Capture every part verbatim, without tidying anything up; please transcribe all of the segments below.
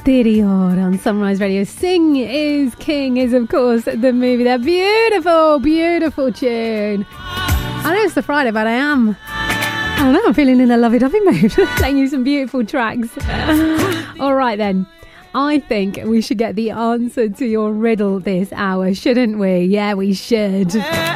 Exterior on Sunrise Radio. Sing is King is, of course, the movie. That beautiful, beautiful tune. I know it's the Friday, but I am. I don't know, I'm feeling in a lovey-dovey mood. Playing you some beautiful tracks. All right, then. I think we should get the answer to your riddle this hour, shouldn't we? Yeah, we should.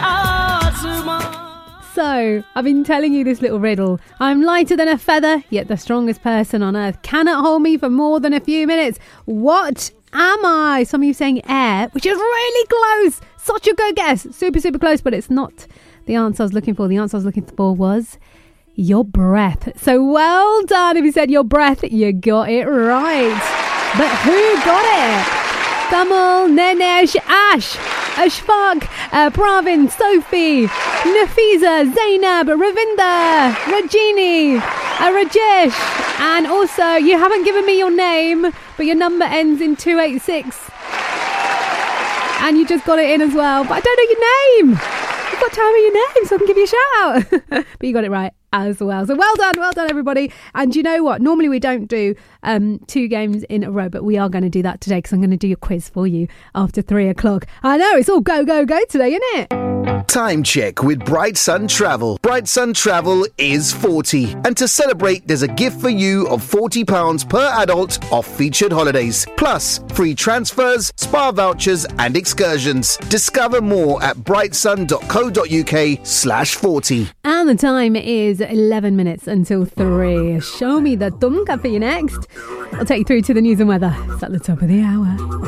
So, I've been telling you this little riddle. I'm lighter than a feather, yet the strongest person on earth cannot hold me for more than a few minutes. What am I? Some of you saying air, which is really close. Such a good guess. Super, super close, but it's not the answer I was looking for. The answer I was looking for was your breath. So well done. If you said your breath, you got it right. But who got it? Kamal, Nenesh, Ash, Ashfaq, uh, Pravin, Sophie, Nafisa, Zainab, Ravinda, Rajini, uh, Rajesh, and also you haven't given me your name, but your number ends in two eight six, and you just got it in as well, but I don't know your name. You've got to tell me your name so I can give you a shout out. But you got it right as well. So well done, well done everybody. And you know what? Normally we don't do um, two games in a row, but we are going to do that today because I'm going to do a quiz for you after three o'clock. I know, it's all go, go, go today, isn't it? Time check with Bright Sun Travel. Bright Sun Travel is forty. And to celebrate, there's a gift for you of forty pounds per adult off featured holidays. Plus, free transfers, spa vouchers and excursions. Discover more at brightsun.co.uk slash 40. And the time is eleven minutes until three. Show me the tumka for you next. I'll take you through to the news and weather. It's at the top of the hour.